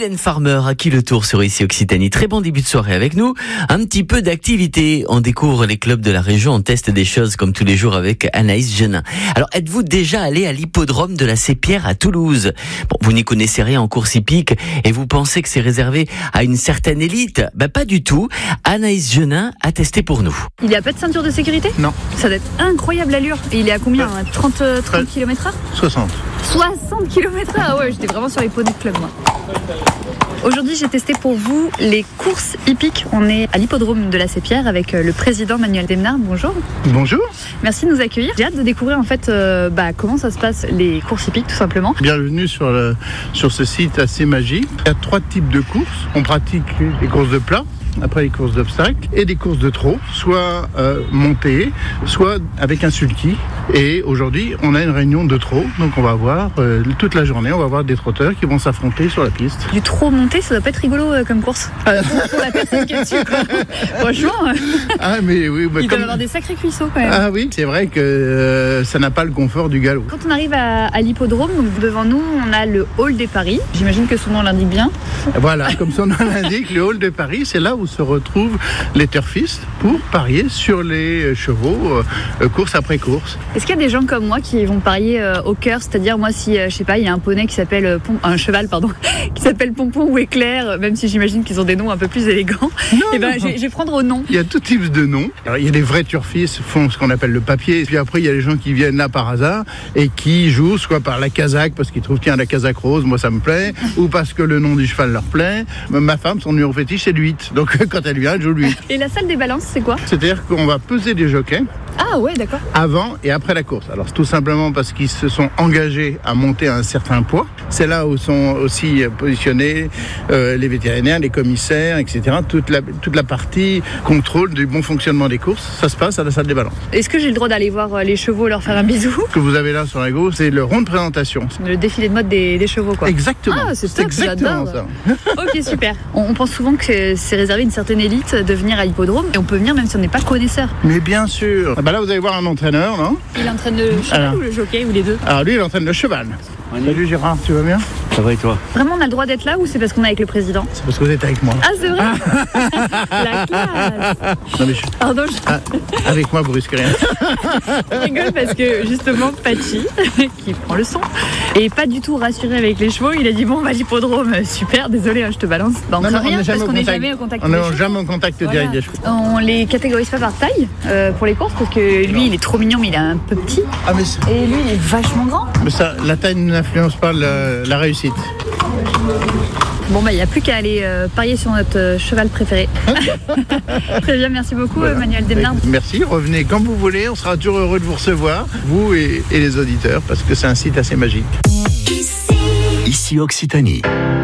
Mylène Farmer à qui le tour sur ici Occitanie. Très bon début de soirée avec nous. Un petit peu d'activité. On découvre les clubs de la région, on teste des choses comme tous les jours avec Anaïs Genin. Alors, êtes-vous déjà allé à l'hippodrome de la Sépierre à Toulouse? Bon, vous n'y connaissez rien en course hippique et vous pensez que c'est réservé à une certaine élite? Pas du tout. Anaïs Genin a testé pour nous. Il n'y a pas de ceinture de sécurité? Non. Ça doit être incroyable l'allure. Et il est à combien? 30 km/h? 60. 60 km/h. Ah ouais, j'étais vraiment sur les poneys de club, moi. Aujourd'hui, j'ai testé pour vous les courses hippiques. On est à l'hippodrome de la Sépierre avec le président Manuel Demnard. Bonjour. Bonjour. Merci de nous accueillir. J'ai hâte de découvrir en fait comment ça se passe les courses hippiques tout simplement. Bienvenue sur ce site assez magique. Il y a 3 types de courses. On pratique les courses de plat, après les courses d'obstacles et des courses de trot, soit montées, soit avec un sulky. Et aujourd'hui, on a une réunion de trot, donc on va voir toute la journée, on va voir des trotteurs qui vont s'affronter sur la piste. Du trot monté, ça doit pas être rigolo comme course. Pour la personne qui est dessus, quoi. Franchement, Ah mais oui, il doit avoir des sacrés cuissots quand même. Ah oui, c'est vrai que ça n'a pas le confort du galop. Quand on arrive à l'hippodrome, donc devant nous, on a le hall des paris. J'imagine que son nom l'indique bien. Voilà, comme son nom l'indique, le hall de Paris, c'est là où se retrouvent les turfistes pour parier sur les chevaux, course après course. Est-ce qu'il y a des gens comme moi qui vont parier au cœur? C'est-à-dire, moi, si, je sais pas, il y a un poney qui s'appelle un cheval, pardon, qui s'appelle Pompon ou Éclair, même si j'imagine qu'ils ont des noms un peu plus élégants, et ben, je vais prendre au nom. Il y a tout type de noms. Alors, il y a les vrais turfistes qui font ce qu'on appelle le papier. Et puis après, il y a les gens qui viennent là par hasard et qui jouent soit par la casaque, parce qu'ils trouvent, tiens, la casaque rose, moi ça me plaît, ou parce que le nom du cheval leur plaît. Ma femme, son numéro fétiche, c'est le 8. Donc, quand elle vient, elle joue le 8. Et la salle des balances, c'est quoi? C'est-à-dire qu'on va peser des jockeys. Ah ouais, d'accord. Avant et après la course. Alors c'est tout simplement parce qu'ils se sont engagés à monter à un certain poids. C'est là où sont aussi positionnés les vétérinaires, les commissaires, etc. Toute la partie contrôle du bon fonctionnement des courses, ça se passe à la salle des balances. Est-ce que j'ai le droit d'aller voir les chevaux, leur faire un bisou? Ce que vous avez là sur la gauche, c'est le rond de présentation. Le défilé de mode des chevaux, quoi. Exactement. Ah, c'est top, exactement ça. Ok, super. On pense souvent que c'est réservé à une certaine élite de venir à l'hippodrome et on peut venir même si on n'est pas connaisseur. Mais bien sûr. Là, vous allez voir un entraîneur, non? Il entraîne le cheval ou le jockey ou les deux? Alors lui, il entraîne le cheval. Salut Gérard, tu vas bien? Ça va et toi? Vraiment, on a le droit d'être là ou c'est parce qu'on est avec le président? C'est parce que vous êtes avec moi. Ah, c'est vrai. La classe. Non, mais Pardon, avec moi, vous risquez rien. je rigole parce que justement, Pachi, qui prend le son, est pas du tout rassuré avec les chevaux. Il a dit bon, bah, l'hippodrome, super, désolé, je te balance. Bah, on Non, craint on rien n'est parce jamais qu'on au n'est contact. jamais au contact On des n'est chevaux. jamais en contact direct des chevaux. On les catégorise pas par taille pour les courses parce que lui, il est trop mignon, mais il est un peu petit. Ah mais Et lui, il est vachement grand. ça, la taille n'influence pas la réussite. Bon, bah, il n'y a plus qu'à aller parier sur notre cheval préféré. Très bien, merci beaucoup, Voilà. Manuel Demnard. Merci, revenez quand vous voulez, on sera toujours heureux de vous recevoir, vous et les auditeurs, parce que c'est un site assez magique. Ici Occitanie.